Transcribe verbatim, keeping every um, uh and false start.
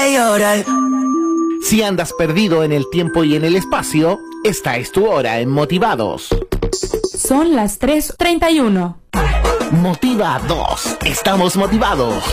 de llorar. Si andas perdido en el tiempo y en el espacio, esta es tu hora en Motivados. Son las tres treinta y uno. Motiva dos. Estamos motivados.